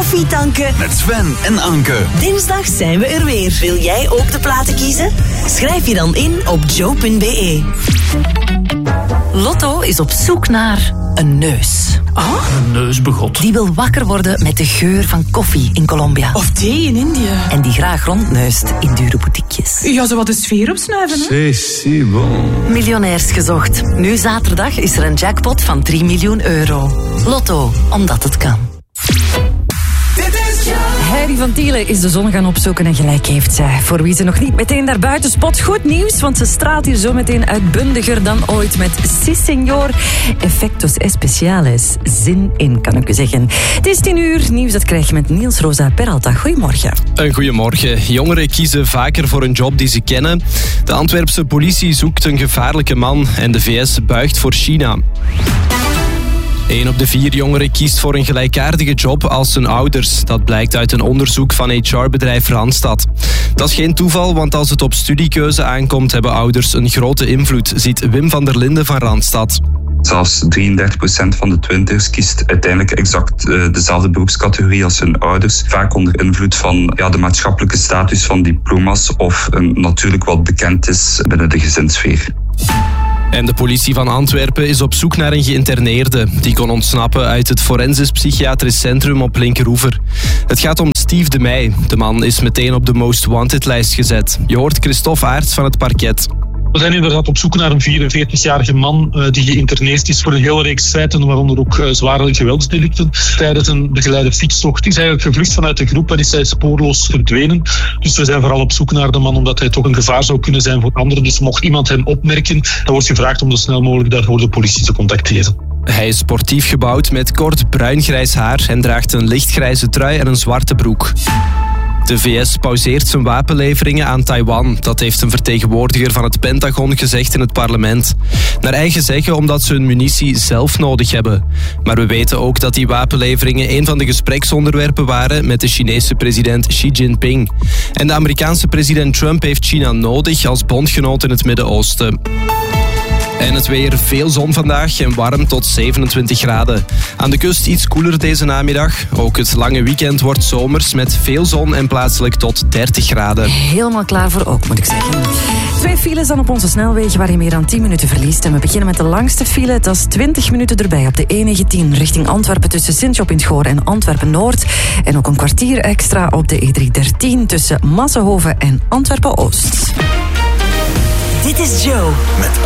Koffie tanken met Sven en Anke. Dinsdag zijn we er weer. Wil jij ook de platen kiezen? Schrijf je dan in op joe.be. Lotto is op zoek naar een neus. Oh? Een neusbegot. Die wil wakker worden met de geur van koffie in Colombia. Of thee in India. En die graag rondneust in dure boutiquejes. Ja, zo wat de sfeer opsnuiven, hè? C'est bon. Miljonairs gezocht. Nu zaterdag is er een jackpot van 3 miljoen euro. Lotto, omdat het kan. Heidi van Tielen is de zon gaan opzoeken en gelijk heeft zij. Voor wie ze nog niet meteen daar buiten spot, goed nieuws, want ze straalt hier zo meteen uitbundiger dan ooit met Si Señor, Effectos Especiales. Zin in, kan ik u zeggen. Het is 10:00, nieuws dat krijg je met Niels Rosa Peralta. Goedemorgen. Een goedemorgen. Jongeren kiezen vaker voor een job die ze kennen. De Antwerpse politie zoekt een gevaarlijke man en de VS buigt voor China. 1 op de 4 jongeren kiest voor een gelijkaardige job als zijn ouders. Dat blijkt uit een onderzoek van HR-bedrijf Randstad. Dat is geen toeval, want als het op studiekeuze aankomt, hebben ouders een grote invloed, ziet Wim van der Linden van Randstad. Zelfs 33% van de twintigers kiest uiteindelijk exact dezelfde beroepscategorie als hun ouders. Vaak onder invloed van de maatschappelijke status van diploma's of natuurlijk wat bekend is binnen de gezinssfeer. En de politie van Antwerpen is op zoek naar een geïnterneerde. Die kon ontsnappen uit het Forensisch Psychiatrisch Centrum op Linkeroever. Het gaat om Steve de Meij. De man is meteen op de Most Wanted-lijst gezet. Je hoort Christophe Aerts van het parket. We zijn inderdaad op zoek naar een 44-jarige man die geïnterneerd is voor een hele reeks feiten, waaronder ook zware geweldsdelicten. Tijdens een begeleide fietstocht is eigenlijk gevlucht vanuit de groep en is hij spoorloos verdwenen. Dus we zijn vooral op zoek naar de man, omdat hij toch een gevaar zou kunnen zijn voor anderen. Dus mocht iemand hem opmerken, dan wordt gevraagd om zo snel mogelijk daarvoor de politie te contacteren. Hij is sportief gebouwd met kort bruin-grijs haar en draagt een lichtgrijze trui en een zwarte broek. De VS pauzeert zijn wapenleveringen aan Taiwan. Dat heeft een vertegenwoordiger van het Pentagon gezegd in het parlement. Naar eigen zeggen omdat ze hun munitie zelf nodig hebben. Maar we weten ook dat die wapenleveringen een van de gespreksonderwerpen waren met de Chinese president Xi Jinping. En de Amerikaanse president Trump heeft China nodig als bondgenoot in het Midden-Oosten. En het weer, veel zon vandaag en warm tot 27 graden. Aan de kust iets koeler deze namiddag. Ook het lange weekend wordt zomers met veel zon en plaatselijk tot 30 graden. Helemaal klaar voor ook, moet ik zeggen. 2 files dan op onze snelwegen waar je meer dan 10 minuten verliest. En we beginnen met de langste file. Dat is 20 minuten erbij op de E19 richting Antwerpen tussen Sint-Job in het Goor en Antwerpen-Noord. En ook een kwartier extra op de E313 tussen Massenhoven en Antwerpen-Oost. Dit is Joe. Met